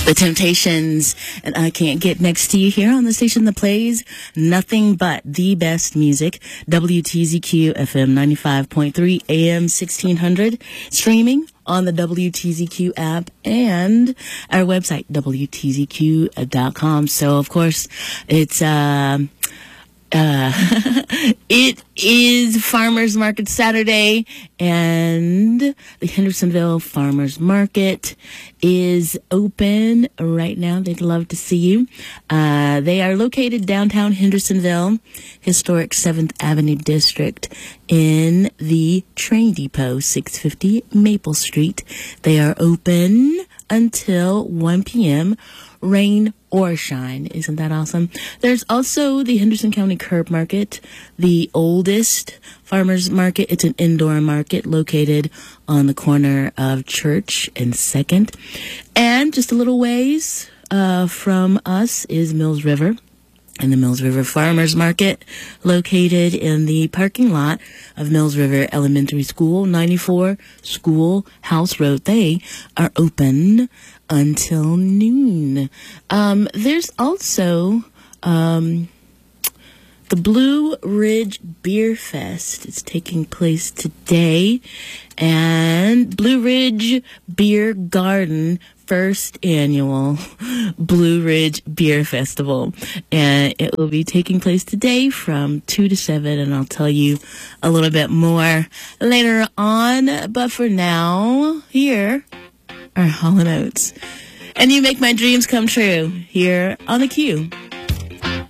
The Temptations, and I Can't Get Next to You here on the station that plays nothing but the best music. WTZQ FM 95.3 AM 1600, streaming on the WTZQ app and our website, WTZQ.com. So, of course, it's, it is Farmers Market Saturday, and the Hendersonville Farmers Market is open right now. They'd love to see you. They are located downtown Hendersonville, historic 7th Avenue District, in the train depot, 650 Maple Street. They are open until 1 p.m., rain or shine. Isn't that awesome? There's also the Henderson County Curb Market, the oldest farmers market. It's an indoor market located on the corner of Church and 2nd. And just a little ways from us is Mills River. And the Mills River Farmers Market, located in the parking lot of Mills River Elementary School, 94 Schoolhouse Road. They are open until noon. There's also the Blue Ridge Beer Fest. It's taking place today. And Blue Ridge Beer Garden, first annual Blue Ridge Beer Festival. And it will be taking place today from 2 to 7, and I'll tell you a little bit more later on. But for now, here are Hall & Oates. And You Make My Dreams Come True here on The Q.